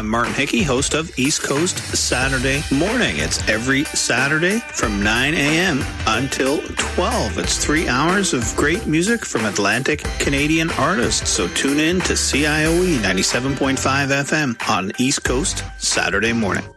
I'm Martin Hickey, host of East Coast Saturday Morning. It's every Saturday from 9 a.m. until 12. It's 3 hours of great music from Atlantic Canadian artists. So tune in to CIOE 97.5 FM on East Coast Saturday Morning.